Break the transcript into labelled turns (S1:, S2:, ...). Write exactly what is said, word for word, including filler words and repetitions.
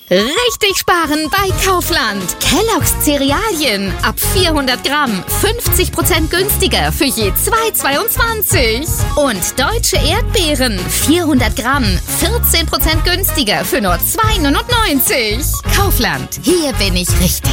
S1: Richtig sparen bei Kaufland. Kellogg's Cerealien ab vierhundert Gramm fünfzig Prozent günstiger für je zwei Euro zweiundzwanzig. Und deutsche Erdbeeren vierhundert Gramm vierzehn Prozent günstiger für nur zwei Euro neunundneunzig. Kaufland, hier bin ich richtig.